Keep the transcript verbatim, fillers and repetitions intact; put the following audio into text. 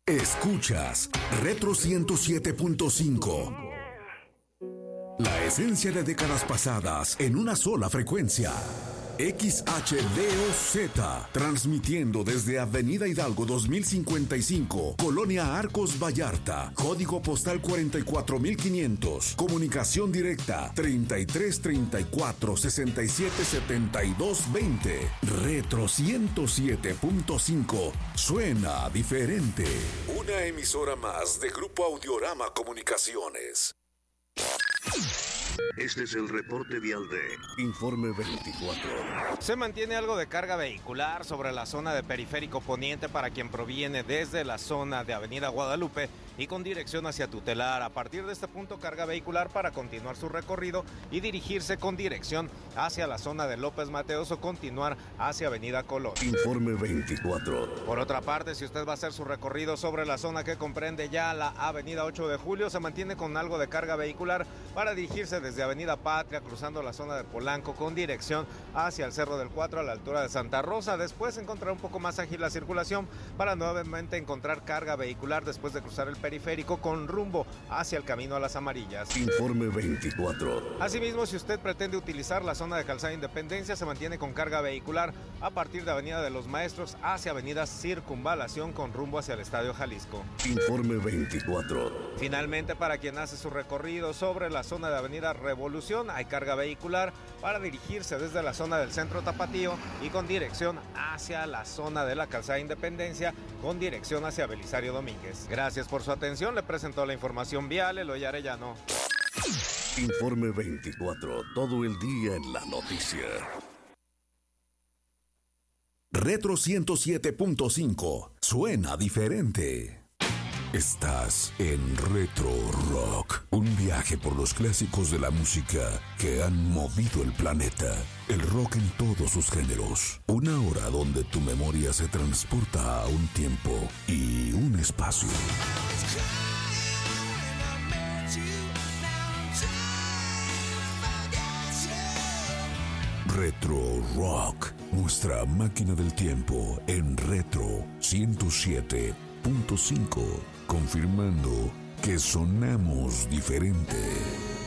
Escuchas Retro ciento siete punto cinco. La esencia de décadas pasadas en una sola frecuencia. X H D O Z, transmitiendo desde Avenida Hidalgo dos mil cincuenta y cinco, Colonia Arcos Vallarta, código postal cuarenta y cuatro mil quinientos, comunicación directa treinta y tres treinta y cuatro sesenta y siete setenta y dos veinte. Retro ciento siete punto cinco, suena diferente. Una emisora más de Grupo Audiorama Comunicaciones. Este es el reporte vial de Informe veinticuatro. Se mantiene algo de carga vehicular sobre la zona de Periférico Poniente para quien proviene desde la zona de Avenida Guadalupe y con dirección hacia Tutelar. A partir de este punto, carga vehicular para continuar su recorrido y dirigirse con dirección hacia la zona de López Mateos o continuar hacia Avenida Colón. Informe veinticuatro. Por otra parte, si usted va a hacer su recorrido sobre la zona que comprende ya la Avenida ocho de julio, se mantiene con algo de carga vehicular para dirigirse desde Avenida Patria, cruzando la zona de Polanco con dirección hacia el Cerro del Cuatro a la altura de Santa Rosa. Después encontrar un poco más ágil la circulación para nuevamente encontrar carga vehicular después de cruzar el periférico con rumbo hacia el Camino a las Amarillas. Informe veinticuatro. Asimismo, si usted pretende utilizar la zona de Calzada Independencia, se mantiene con carga vehicular a partir de Avenida de los Maestros hacia Avenida Circunvalación con rumbo hacia el Estadio Jalisco. Informe veinticuatro. Finalmente, para quien hace su recorrido sobre la zona de Avenida Revolución, hay carga vehicular para dirigirse desde la zona del Centro Tapatío y con dirección hacia la zona de la Calzada Independencia con dirección hacia Belisario Domínguez. Gracias por su atención. Le presentó la información vial Eloy Arellano. Informe veinticuatro, todo el día en la noticia. Retro ciento siete punto cinco, suena diferente. Estás en Retro Rock, un viaje por los clásicos de la música que han movido el planeta. El rock en todos sus géneros. Una hora donde tu memoria se transporta a un tiempo y un espacio. Retro Rock, nuestra máquina del tiempo en Retro ciento siete punto cinco, confirmando que sonamos diferente.